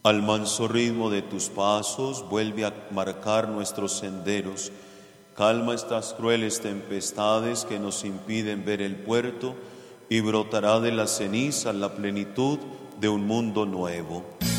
Al manso ritmo de tus pasos, vuelve a marcar nuestros senderos. Calma estas crueles tempestades que nos impiden ver el puerto, y brotará de las cenizas la plenitud de un mundo nuevo.